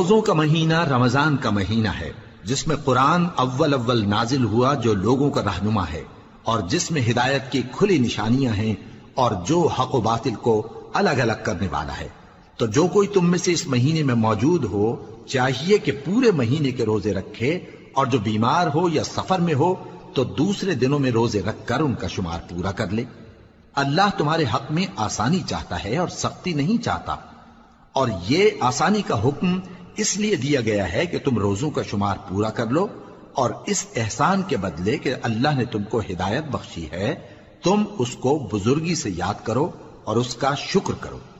रोजों का महीना रमजान का महीना है, जिसमें कुरान अव्वल अव्वल नाजिल हुआ, जो लोगों का रहनुमा है और जिसमें हिदायत की खुली निशानियां हैं और जो हक व बातिल को अलग अलग करने वाला है। तो जो कोई तुम में से इस महीने में मौजूद हो, चाहिए कि पूरे महीने के रोजे रखे, और जो बीमार हो या सफर में हो तो दूसरे दिनों में रोजे रखकर उनका शुमार पूरा कर ले। अल्लाह तुम्हारे हक में आसानी चाहता है और सख्ती नहीं चाहता। और ये आसानी का हुक्म इसलिए दिया गया है कि तुम रोजों का शुमार पूरा कर लो, और इस एहसान के बदले कि अल्लाह ने तुमको हिदायत बख्शी है, तुम उसको बुजुर्गी से याद करो और उसका शुक्र करो।